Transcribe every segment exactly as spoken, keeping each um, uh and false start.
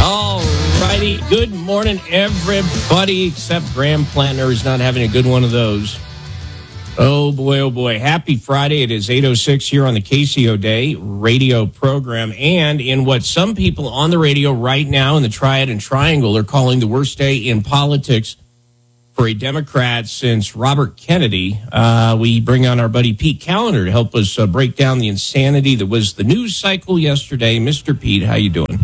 All righty. Good morning, everybody, except Graham Plantner is not having a good one of those. Oh, boy, oh, boy. Happy Friday. It is eight oh six here on the K C O Day radio program. And in what some people on the radio right now in the Triad and Triangle are calling the worst day in politics for a Democrat since Robert Kennedy, uh, we bring on our buddy Pete Callender to help us uh, break down the insanity that was the news cycle yesterday. Mister Pete, how you doing?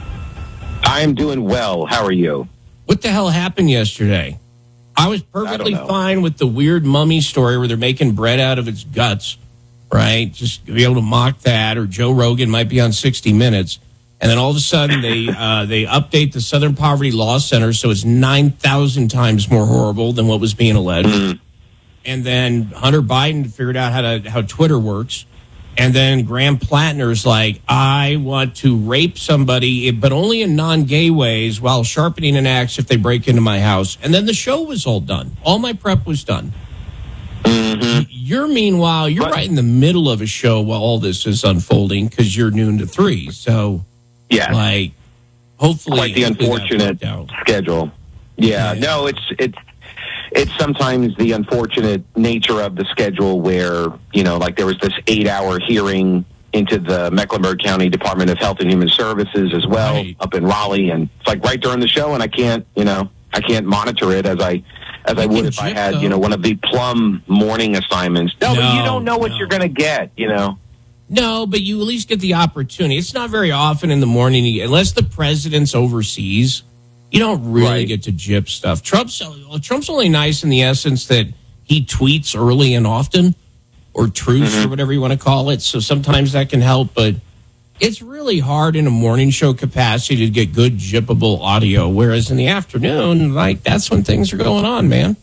I am doing well. How are you? What the hell happened yesterday? I was perfectly I fine with the weird mummy story where they're making bread out of its guts, right? Just be able to mock that, or Joe Rogan might be on sixty minutes. And then all of a sudden they uh, they update the Southern Poverty Law Center so it's nine thousand times more horrible than what was being alleged. Mm. And then Hunter Biden figured out how to how Twitter works. And then Graham Plantner's like, I want to rape somebody, but only in non-gay ways, while sharpening an axe if they break into my house. And then the show was all done. All my prep was done. Mm-hmm. You're, meanwhile, you're but, right in the middle of a show while all this is unfolding because you're noon to three. So, yeah, like, hopefully, quite the unfortunate schedule. Yeah, yeah, no, it's it's. It's sometimes the unfortunate nature of the schedule where, you know, like there was this eight-hour hearing into the Mecklenburg County Department of Health and Human Services as well, right, up in Raleigh, and it's like right during the show, and I can't, you know, I can't monitor it as I as I would if I had, you know, one of the plum morning assignments. No, no but you don't know what no. you're going to get, you know. No, but you at least get the opportunity. It's not very often in the morning, unless the president's overseas. You don't really right. get to gyp stuff. Trump's Trump's only nice in the essence that he tweets early and often, or truths, mm-hmm. or whatever you want to call it. So sometimes that can help, but it's really hard in a morning show capacity to get good gyppable audio. Whereas in the afternoon, like that's when things are going on, man.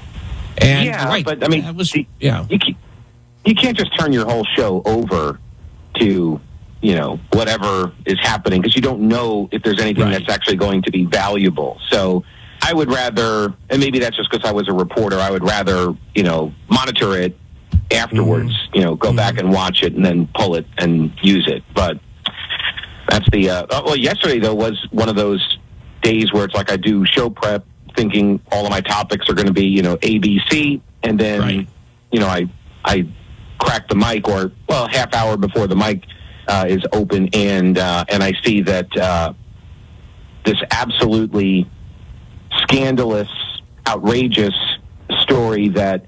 And yeah, right, but I mean, that was, you, yeah, you can't, you can't just turn your whole show over to, you know, whatever is happening, because you don't know if there's anything right. that's actually going to be valuable. So I would rather, and maybe that's just because I was a reporter, I would rather, you know, monitor it afterwards, mm-hmm. you know, go mm-hmm. back and watch it and then pull it and use it. But that's the, uh, well, yesterday, though, was one of those days where it's like I do show prep thinking all of my topics are going to be, you know, A B C, and then, right. you know, I, I crack the mic, or, well, half hour before the mic Uh, is open, and uh, and I see that uh, this absolutely scandalous, outrageous story that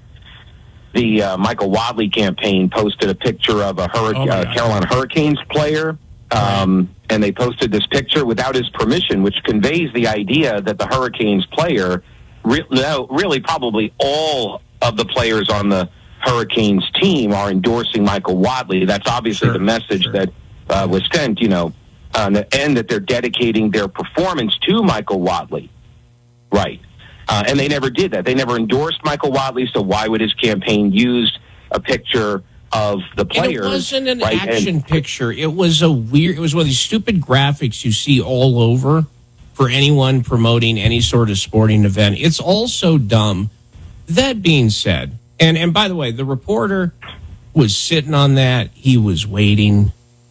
the uh, Michael Wadley campaign posted a picture of a hurric- oh uh, Carolina Hurricanes player, um, and they posted this picture without his permission, which conveys the idea that the Hurricanes player, re- no, really probably all of the players on the Hurricanes team are endorsing Michael Wadley. That's obviously sure, the message sure. that uh, was sent, you know, uh, and that they're dedicating their performance to Michael Wadley. Right. Uh, and they never did that. They never endorsed Michael Wadley, so why would his campaign use a picture of the players? And it wasn't an right? action and, picture. It was a weird, it was one of these stupid graphics you see all over for anyone promoting any sort of sporting event. It's all so dumb. That being said, And and by the way, the reporter was sitting on that. He was waiting.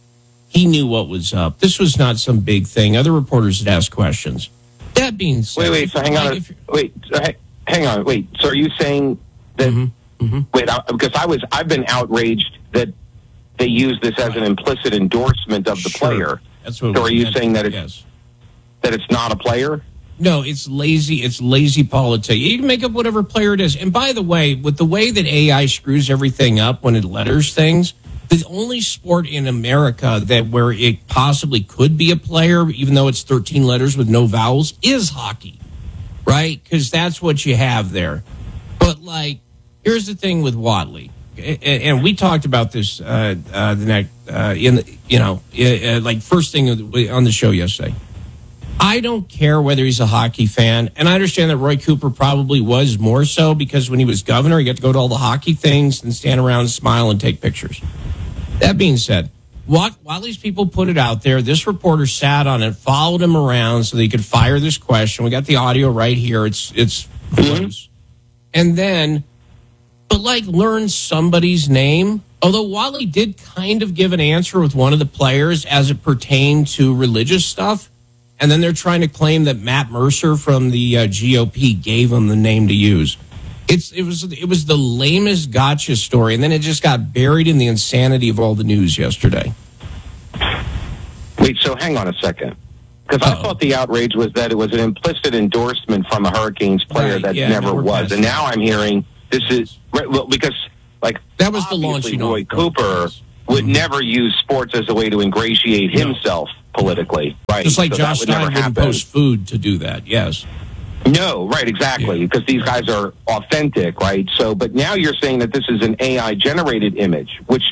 He knew what was up. This was not some big thing. Other reporters had asked questions. That being said, wait, wait. So hang on. Wait, so hang on. Wait. So are you saying that? Mm-hmm, mm-hmm. Wait, I, because I was. I've been outraged that they use this as an implicit endorsement of the sure. player. That's what. So are you meant. saying that it's yes. that it's not a player? No, it's lazy. It's lazy politics. You can make up whatever player it is. And by the way, with the way that A I screws everything up when it letters things, the only sport in America that where it possibly could be a player, even though it's thirteen letters with no vowels, is hockey, right? Because that's what you have there. But like, here's the thing with Wadley, and we talked about this uh, uh, the next uh, in the, you know uh, like first thing on the show yesterday. I don't care whether he's a hockey fan, and I understand that Roy Cooper probably was more so because when he was governor, he got to go to all the hockey things and stand around and smile and take pictures. That being said, while, while these people put it out there, this reporter sat on it, followed him around so they could fire this question. We got the audio right here. It's it's close. And then, but like learn somebody's name. Although Wadley did kind of give an answer with one of the players as it pertained to religious stuff. and then they're trying to claim that Matt Mercer from the uh, G O P gave them the name to use. It's it was it was the lamest gotcha story, and then it just got buried in the insanity of all the news yesterday. Wait, so hang on a second. Because I thought the outrage was that it was an implicit endorsement from a Hurricanes player Right, that yeah, never no, we're was. past And that. now I'm hearing this is, right, well, because, like, That was the obviously launching Roy off Cooper point. would Mhm. never use sports as a way to ingratiate No. himself politically. Right. Just like So Josh that would never Stein wouldn't happen. post food to do that. Yes. No, right, exactly, Yeah. because these guys are authentic, right? So, but now you're saying that this is an A I-generated image, which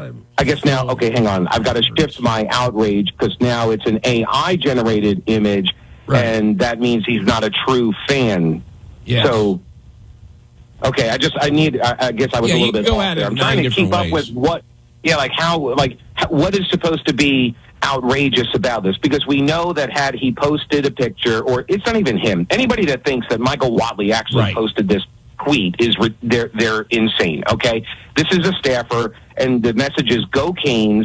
I guess now, okay, hang on. I've got to shift my outrage because now it's an A I-generated image, Right. and that means he's not a true fan. Yes. So, okay, I just, I need, I, I guess I was Yeah, a you little can bit go off at it there. I'm nine trying to different keep up ways. with what, yeah, like how, like, how, what is supposed to be outrageous about this? Because we know that had he posted a picture, or it's not even him, anybody that thinks that Michael Watley actually Right. posted this tweet is, re- they're, they're insane, okay? This is a staffer, and the message is go Canes,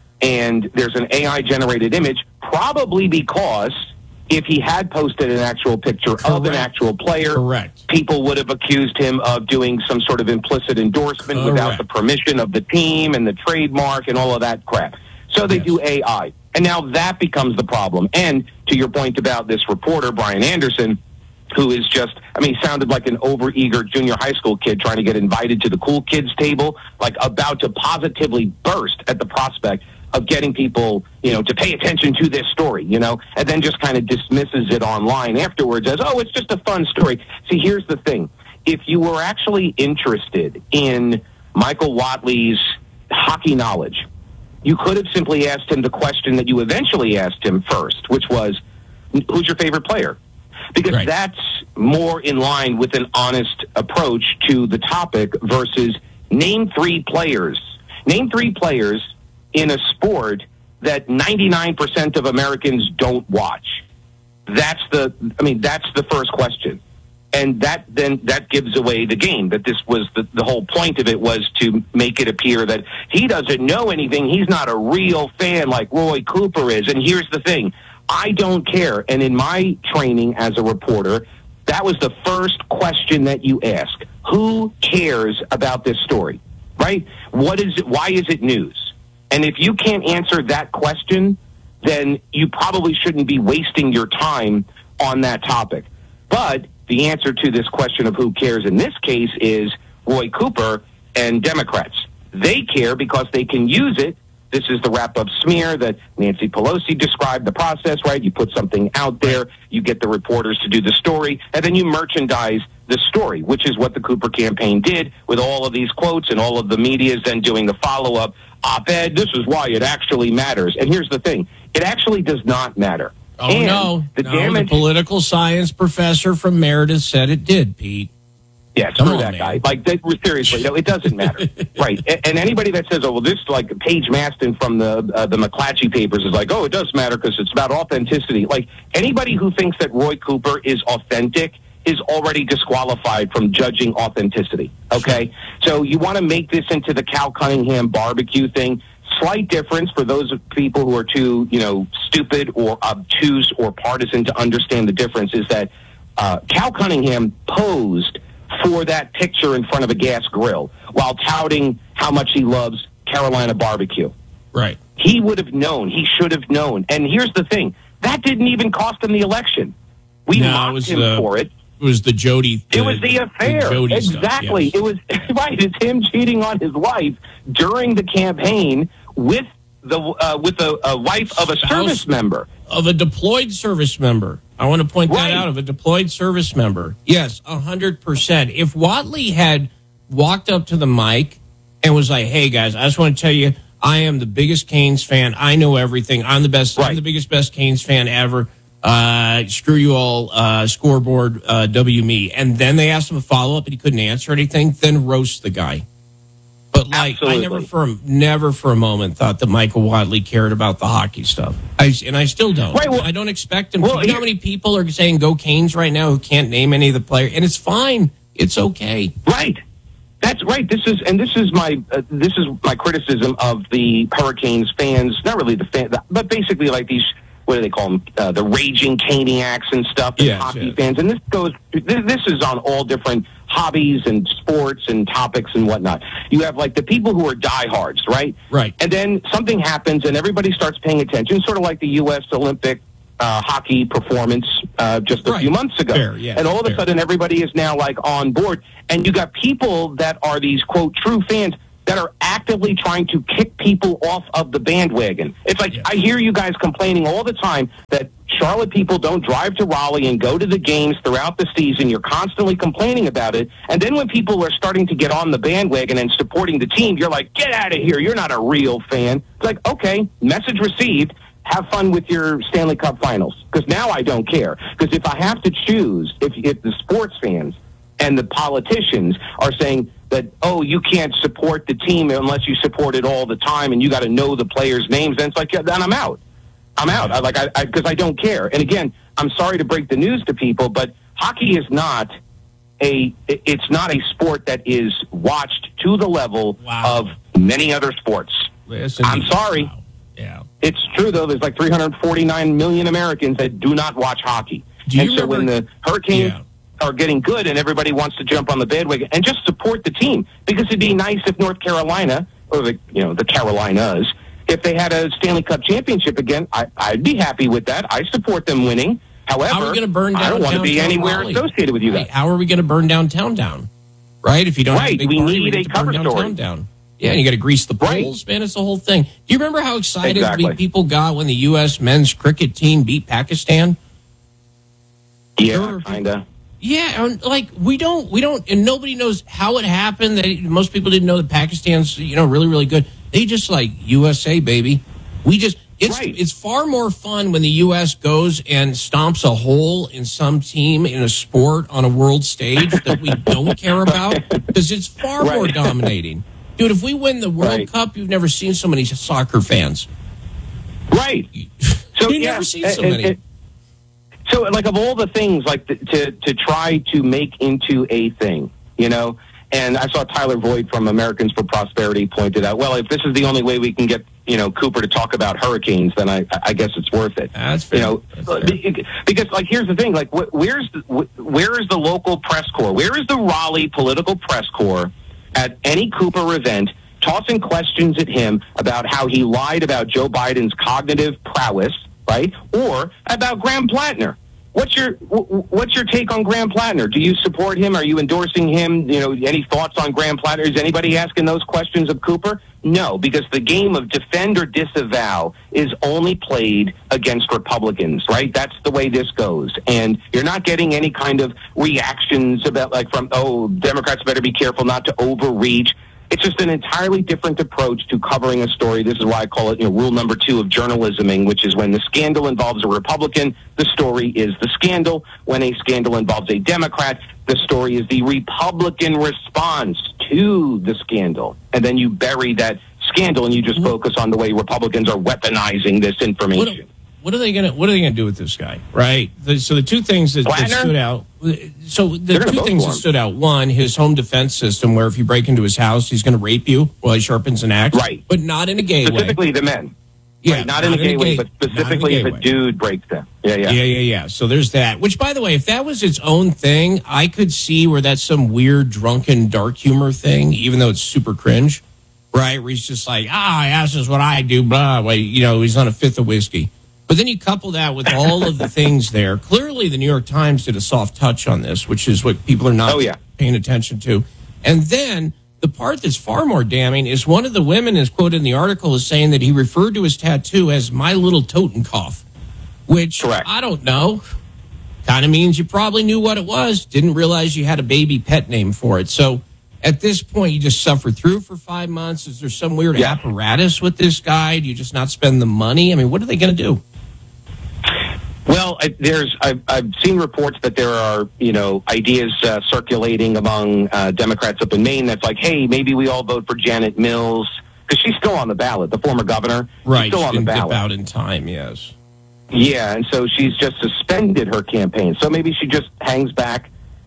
and there's an A I-generated image, probably because if he had posted an actual picture of an Correct. actual player, Correct. people would have accused him of doing some sort of implicit endorsement Correct. without the permission of the team and the trademark and all of that crap. So they Yes. do A I. And now that becomes the problem. And to your point about this reporter, Brian Anderson, who is just, I mean, he sounded like an overeager junior high school kid trying to get invited to the cool kids table, like about to positively burst at the prospect of getting people, you know, to pay attention to this story, you know, and then just kind of dismisses it online afterwards as, oh, it's just a fun story. See, here's the thing. If you were actually interested in Michael Watley's hockey knowledge, you could have simply asked him the question that you eventually asked him first, which was, who's your favorite player? Because Right. that's more in line with an honest approach to the topic versus name three players. Name three players in a sport that ninety-nine percent of Americans don't watch. That's the, I mean, that's the first question. And that then that gives away the game, that this was the, the whole point of it was to make it appear that he doesn't know anything. He's not a real fan like Roy Cooper is. And here's the thing. I don't care. And in my training as a reporter, that was the first question that you ask. Who cares about this story? Right? What is it? Why is it news? And if you can't answer that question, then you probably shouldn't be wasting your time on that topic. But the answer to this question of who cares in this case is Roy Cooper and Democrats. They care because they can use it. This is the wrap-up smear that Nancy Pelosi described the process, right? You put something out there, you get the reporters to do the story, and then you merchandise the story, which is what the Cooper campaign did with all of these quotes, and all of the media is then doing the follow-up op-ed. This is why it actually matters. And here's the thing. It actually does not matter. Oh, and no. The no, damage... the political science professor from Meredith said it did, Pete. Yeah, Come screw on, that man. guy. Like, they, seriously, no, it doesn't matter. Right. And, and anybody that says, oh, well, this, like, Paige Maston from the uh, the McClatchy Papers is like, oh, it does matter because it's about authenticity. Like, anybody who thinks that Roy Cooper is authentic is already disqualified from judging authenticity, okay? So you want to make this into the Cal Cunningham barbecue thing. Slight difference for those people who are too, you know, stupid or obtuse or partisan to understand the difference is that uh, Cal Cunningham posed for that picture in front of a gas grill while touting how much he loves Carolina barbecue. Right. He would have known. He should have known. And here's the thing. That didn't even cost him the election. We No, it mocked was, him uh, for it. It was the Jody. It was the affair. Jody stuff, Exactly. yes. It was right. It's him cheating on his wife during the campaign with the uh, with a, a wife of a Spouse service member. Of a deployed service member. I want to point Right. that out, of a deployed service member. Yes, one hundred percent. If Watley had walked up to the mic and was like, hey, guys, I just want to tell you, I am the biggest Canes fan. I know everything. I'm the best. Right. I'm the biggest, best Canes fan ever. Uh, screw you all, uh, scoreboard, uh, W me. And then they asked him a follow-up and he couldn't answer anything, then roast the guy. But like, Absolutely. I never for a, never for a moment thought that Michael Watley cared about the hockey stuff. I, and I still don't. Right, well- I don't expect him well, to. You know how many people are saying go Canes right now who can't name any of the players? And it's fine. It's okay. Right. That's right. This is and this is my uh, this is my criticism of the Hurricanes fans. Not really the fan, but basically like these what do they call them? Uh, the raging caniacs and stuff, and yes, hockey yes. fans. And this goes, this, this is on all different hobbies and sports and topics and whatnot. You have like the people who are diehards, right? Right. And then something happens and everybody starts paying attention, sort of like the U S Olympic uh, hockey performance uh, just a Right. few months ago. Fair, yeah, and all of fair. a sudden everybody is now like on board. And you got people that are these, quote, true fans that are actively trying to kick people off of the bandwagon. It's like, Yeah. I hear you guys complaining all the time that Charlotte people don't drive to Raleigh and go to the games throughout the season. You're constantly complaining about it. And then when people are starting to get on the bandwagon and supporting the team, you're like, get out of here. You're not a real fan. It's like, okay, message received. Have fun with your Stanley Cup finals. Because now I don't care. Because if I have to choose, if, if the sports fans and the politicians are saying that, oh, you can't support the team unless you support it all the time and you got to know the players' names, then it's like, yeah, then I'm out. I'm out. I, like, I, I, because I don't care. And again, I'm sorry to break the news to people, but hockey is not a, it's not a sport that is watched to the level Wow. of many other sports. Yes, I'm indeed. sorry. Wow. Yeah. It's true, though. There's like three hundred forty-nine million Americans that do not watch hockey. Do you and so when remember- the Hurricanes Yeah. are getting good and everybody wants to jump on the bandwagon and just support the team, because it'd be nice if North Carolina, or the, you know, the Carolinas, if they had a Stanley Cup championship again, I, I'd be happy with that. I support them winning. However, How are we going to burn down I don't want to be downtown anywhere Raleigh? associated with you Right. guys. How are we going to burn downtown down? Right? If you don't have a Right. big We party, need we a get to burn cover downtown story. down. Yeah, and you got to grease the Right. poles, man. It's the whole thing. Do you remember how excited Exactly. we, people got when the U S men's cricket team beat Pakistan? Yeah, Sure. kind of. Yeah, and, like we don't, we don't, and nobody knows how it happened. That most people didn't know that Pakistan's, you know, really, really good. They just like U S A, baby. We just, it's Right. it's far more fun when the U S goes and stomps a hole in some team in a sport on a world stage that we don't care about, because it's far more Right. dominating. Dude, if we win the World Right. Cup, you've never seen so many soccer fans. Right. So You've yeah, never seen so and- many. and- So, like, of all the things, like, to, to to try to make into a thing, you know, and I saw Tyler Voigt from Americans for Prosperity pointed out, well, if this is the only way we can get, you know, Cooper to talk about hurricanes, then I, I guess it's worth it. That's fair. You know, That's fair. because, like, here's the thing, like, wh- where's the, wh- where is the local press corps? Where is the Raleigh political press corps at any Cooper event tossing questions at him about how he lied about Joe Biden's cognitive prowess, right? Or about Graham Plattner. What's your wh- what's your take on Graham Plattner? Do you support him? Are you endorsing him? You know, any thoughts on Graham Plattner? Is anybody asking those questions of Cooper? No, because the game of defend or disavow is only played against Republicans, right? That's the way this goes. And you're not getting any kind of reactions about, like, from, oh, Democrats better be careful not to overreach. It's just an entirely different approach to covering a story. This is why I call it, you know, rule number two of journalisming, which is when the scandal involves a Republican, the story is the scandal. When a scandal involves a Democrat, the story is the Republican response to the scandal. And then you bury that scandal and you just focus on the way Republicans are weaponizing this What, information. what are they gonna What are they gonna do with this guy? Right. The, so the two things that, that Plattner? stood out. So the They're gonna two vote things for that him. stood out. One, his home defense system, where if you break into his house, he's going to rape you while he sharpens an axe. Right. But not in a gay way. Specifically the men. Yeah, Right, not, in a gay way, but not in a specifically gay if a way. dude breaks them. Yeah, yeah. Yeah, yeah, yeah. So there's that. Which, by the way, if that was its own thing, I could see where that's some weird, drunken, dark humor thing, even though it's super cringe, right? Where he's just like, ah, this is what I do, blah. Well, you know, he's on a fifth of whiskey. But then you couple that with all of the things there. Clearly, the New York Times did a soft touch on this, which is what people are not Oh, yeah. paying attention to. And then the part that's far more damning is one of the women is quoted in the article is saying that he referred to his tattoo as My Little Totenkopf, which Correct. I don't know. Kind of means you probably knew what it was, didn't realize you had a baby pet name for it. So at this point, you just suffer through for five months. Is there some weird Yeah. apparatus with this guy? Do you just not spend the money? I mean, what are they going to do? Well, I, there's I've, I've seen reports that there are, you know, ideas uh, circulating among uh, Democrats up in Maine that's like, hey, maybe we all vote for Janet Mills because she's still on the ballot, the former governor. Right, She's still she on the didn't dip ballot. out in time, yes. Yeah, and so she's just suspended her campaign. So maybe she just hangs back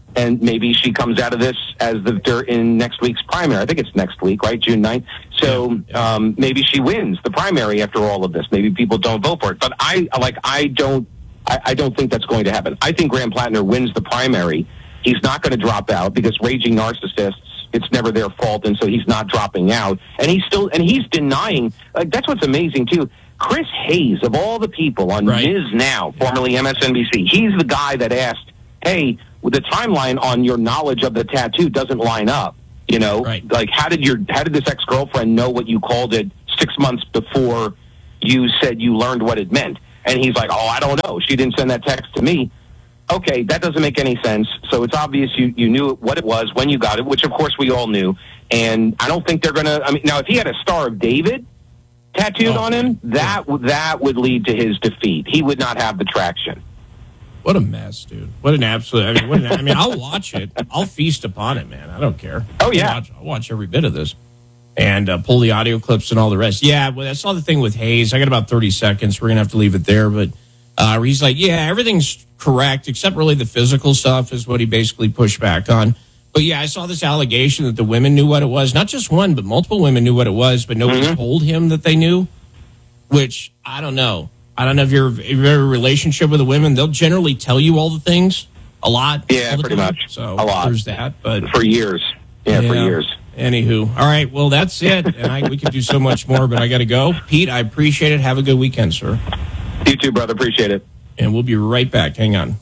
and maybe she comes out of this as the victor in next week's primary. I think it's next week, right? June ninth. So um, maybe she wins the primary after all of this. Maybe people don't vote for it. But I like I don't I, I don't think that's going to happen. I think Graham Plattner wins the primary. He's not going to drop out because raging narcissists, it's never their fault, and so he's not dropping out. And he's still and he's denying. Like, that's what's amazing too. Chris Hayes, of all the people on right. Miz Now, formerly M S N B C, he's the guy that asked, hey, the timeline on your knowledge of the tattoo doesn't line up. You know, right. like how did your how did this ex-girlfriend know what you called it six months before you said you learned what it meant? And he's like, oh, I don't know. She didn't send that text to me. Okay, that doesn't make any sense. So it's obvious you, you knew what it was when you got it, which of course we all knew. And I don't think they're going to, I mean, now if he had a Star of David tattooed oh, on him, that yeah. that would lead to his defeat. He would not have the traction. What a mess, dude. What an absolute, I mean, what an, I mean, I'll watch it. I'll feast upon it, man. I don't care. Oh, yeah. I'll watch, I'll watch every bit of this and uh, pull the audio clips and all the rest. Yeah, well, I saw the thing with Hayes. I got about thirty seconds. We're going to have to leave it there, but Uh, he's like, yeah, everything's correct, except really the physical stuff is what he basically pushed back on. But yeah, I saw this allegation that the women knew what it was. Not just one, but multiple women knew what it was, but nobody mm-hmm. told him that they knew, which I don't know. I don't know if you're, if you have a relationship with the women. They'll generally tell you all the things a lot. Yeah, pretty time. much. So a lot. There's that. But for years. Yeah, yeah, for years. Anywho. All right. Well, that's it. And I, we could do so much more, but I got to go. Pete, I appreciate it. Have a good weekend, sir. You too, brother. Appreciate it. And we'll be right back. Hang on.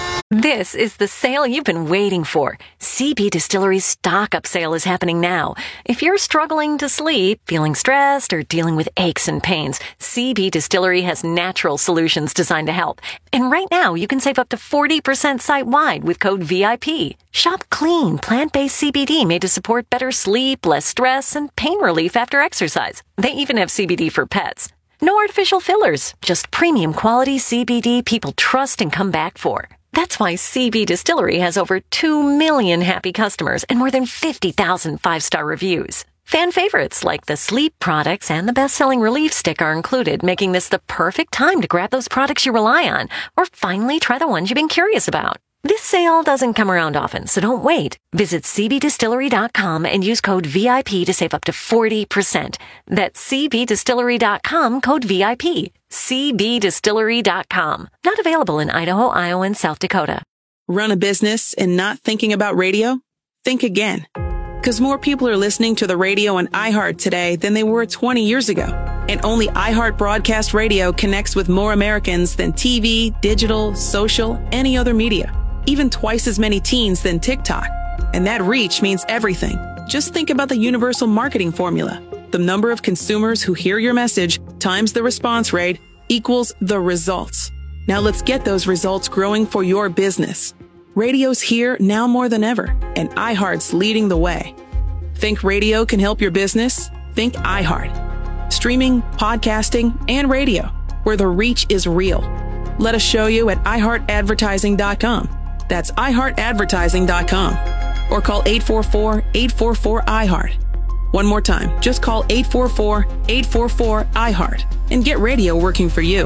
This is the sale you've been waiting for. C B Distillery's stock-up sale is happening now. If you're struggling to sleep, feeling stressed, or dealing with aches and pains, C B Distillery has natural solutions designed to help. And right now, you can save up to forty percent site-wide with code V I P. Shop clean, plant-based C B D made to support better sleep, less stress, and pain relief after exercise. They even have C B D for pets. No artificial fillers, just premium quality C B D people trust and come back for. That's why C B Distillery has over two million happy customers and more than fifty thousand five-star reviews. Fan favorites like the sleep products and the best-selling relief stick are included, making this the perfect time to grab those products you rely on or finally try the ones you've been curious about. This sale doesn't come around often, so don't wait. Visit C B distillery dot com and use code V I P to save up to forty percent. That's C B distillery dot com, code V I P. C B distillery dot com. Not available in Idaho, Iowa, and South Dakota. Run a business and not thinking about radio? Think again. Because more people are listening to the radio on iHeart today than they were twenty years ago. And only iHeart Broadcast Radio connects with more Americans than T V, digital, social, any other media. Even twice as many teens than TikTok. And that reach means everything. Just think about the universal marketing formula. The number of consumers who hear your message times the response rate equals the results. Now let's get those results growing for your business. Radio's here now more than ever, and iHeart's leading the way. Think radio can help your business? Think iHeart. Streaming, podcasting, and radio, where the reach is real. Let us show you at i heart advertising dot com. That's i heart advertising dot com. Or call eight four four, eight four four, I heart. One more time, just call eight four four, eight four four, I heart and get radio working for you.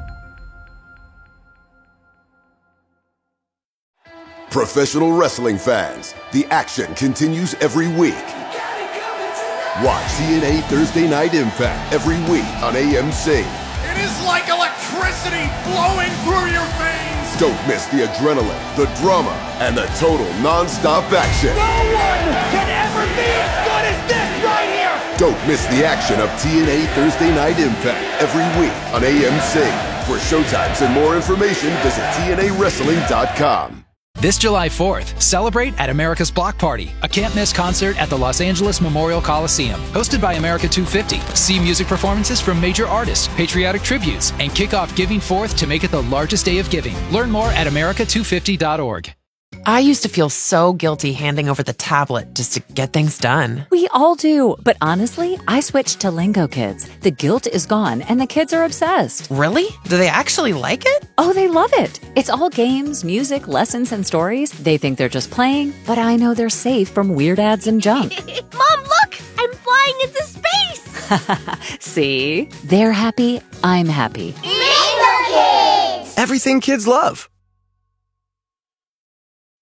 Professional wrestling fans, the action continues every week. Watch T N A Thursday Night Impact every week on A M C. It is like electricity flowing through your veins. Don't miss the adrenaline, the drama, and the total non-stop action. No one can ever be as good as this right here. Don't miss the action of T N A Thursday Night Impact every week on A M C. For showtimes and more information, visit T N A wrestling dot com. This July fourth, celebrate at America's Block Party, a can't-miss concert at the Los Angeles Memorial Coliseum. Hosted by America two fifty. See music performances from major artists, patriotic tributes, and kick off Giving Forth to make it the largest day of giving. Learn more at america two fifty dot org. I used to feel so guilty handing over the tablet just to get things done. We all do, but honestly, I switched to Lingo Kids. The guilt is gone, and the kids are obsessed. Really? Do they actually like it? Oh, they love it. It's all games, music, lessons, and stories. They think they're just playing, but I know they're safe from weird ads and junk. Mom, look! I'm flying into space! See? They're happy, I'm happy. Lingo Kids! Everything kids love.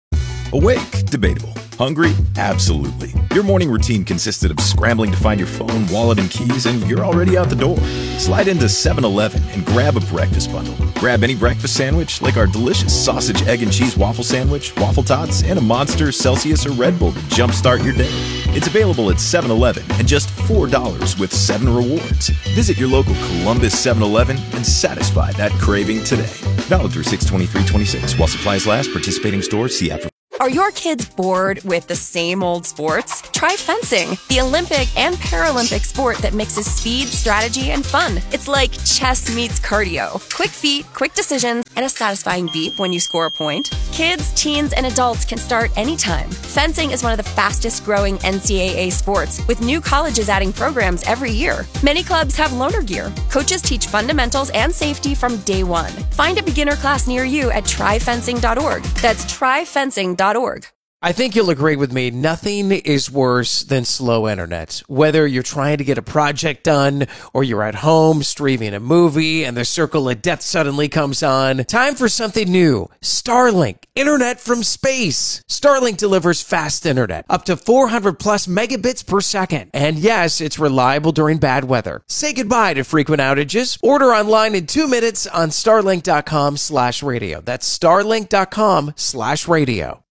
Awake? Debatable. Hungry? Absolutely. Your morning routine consisted of scrambling to find your phone, wallet, and keys, and you're already out the door. Slide into seven eleven and grab a breakfast bundle. Grab any breakfast sandwich, like our delicious sausage, egg, and cheese waffle sandwich, waffle tots, and a Monster, Celsius, or Red Bull to jumpstart your day. It's available at seven eleven and just four dollars with seven rewards. Visit your local Columbus seven eleven and satisfy that craving today. Valid through six twenty-three twenty-six. While supplies last, participating stores, see app for. Are your kids bored with the same old sports? Try fencing, the Olympic and Paralympic sport that mixes speed, strategy, and fun. It's like chess meets cardio. Quick feet, quick decisions, and a satisfying beep when you score a point. Kids, teens, and adults can start anytime. Fencing is one of the fastest growing N C double A sports, with new colleges adding programs every year. Many clubs have loaner gear. Coaches teach fundamentals and safety from day one. Find a beginner class near you at try fencing dot org. That's try fencing dot org. I think you'll agree with me. Nothing is worse than slow internet. Whether you're trying to get a project done or you're at home streaming a movie and the circle of death suddenly comes on, time for something new. Starlink, internet from space. Starlink delivers fast internet, up to four hundred plus megabits per second. And yes, it's reliable during bad weather. Say goodbye to frequent outages. Order online in two minutes on starlink dot com slash radio. That's starlink dot com slash radio.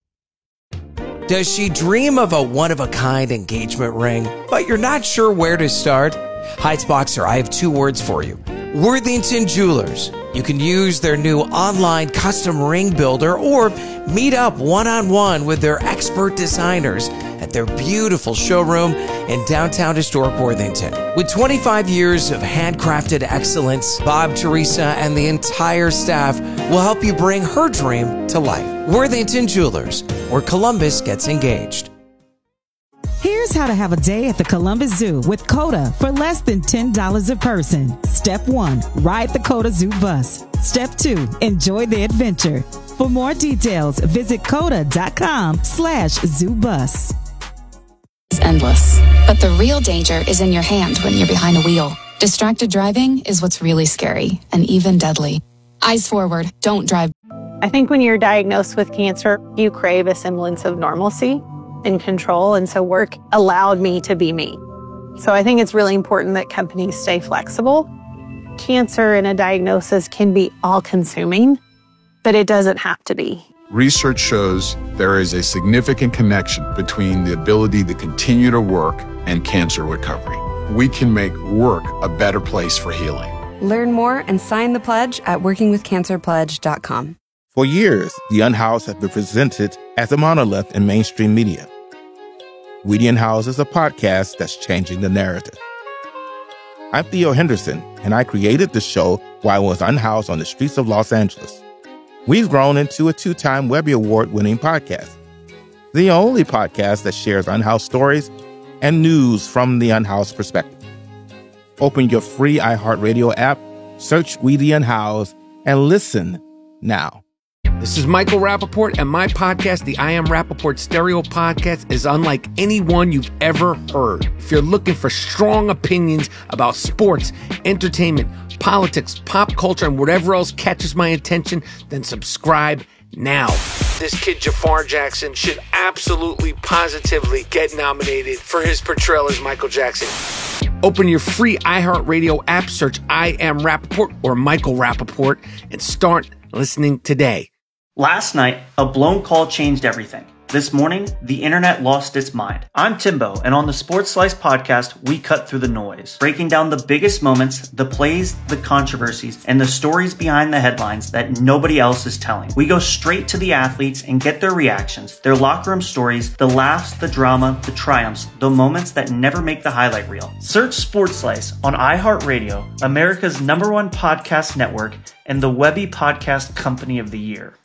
Does she dream of a one-of-a-kind engagement ring, but you're not sure where to start? Heights Boxer, I have two words for you. Worthington Jewelers. You can use their new online custom ring builder or meet up one-on-one with their expert designers at their beautiful showroom in downtown historic Worthington. With twenty-five years of handcrafted excellence, Bob, Teresa, and the entire staff will help you bring her dream to life. Worthington Jewelers, where Columbus gets engaged. Here's how to have a day at the Columbus Zoo with COTA for less than ten dollars a person. Step one, ride the COTA Zoo bus. Step two, enjoy the adventure. For more details, visit coda dot com slash zoo bus. It's endless, but the real danger is in your hand when you're behind a wheel. Distracted driving is what's really scary and even deadly. Eyes forward, don't drive. I think when you're diagnosed with cancer, you crave a semblance of normalcy and control, and so work allowed me to be me. So I think it's really important that companies stay flexible. Cancer and a diagnosis can be all-consuming, but it doesn't have to be. Research shows there is a significant connection between the ability to continue to work and cancer recovery. We can make work a better place for healing. Learn more and sign the pledge at working with cancer pledge dot com. For years, The Unhoused has been presented as a monolith in mainstream media. We the Unhoused is a podcast that's changing the narrative. I'm Theo Henderson, and I created the show while I was unhoused on the streets of Los Angeles. We've grown into a two-time Webby Award-winning podcast, the only podcast that shares unhoused stories and news from the unhoused perspective. Open your free iHeartRadio app, search We the Unhoused, and listen now. This is Michael Rappaport, and my podcast, the I Am Rappaport Stereo Podcast, is unlike any one you've ever heard. If you're looking for strong opinions about sports, entertainment, politics, pop culture, and whatever else catches my attention, then subscribe now. This kid, Jafar Jackson, should absolutely, positively get nominated for his portrayal as Michael Jackson. Open your free iHeartRadio app, search I Am Rappaport or Michael Rappaport, and start listening today. Last night, a blown call changed everything. This morning, the internet lost its mind. I'm Timbo, and on the Sports Slice podcast, we cut through the noise, breaking down the biggest moments, the plays, the controversies, and the stories behind the headlines that nobody else is telling. We go straight to the athletes and get their reactions, their locker room stories, the laughs, the drama, the triumphs, the moments that never make the highlight reel. Search Sports Slice on iHeartRadio, America's number one podcast network, and the Webby Podcast Company of the Year.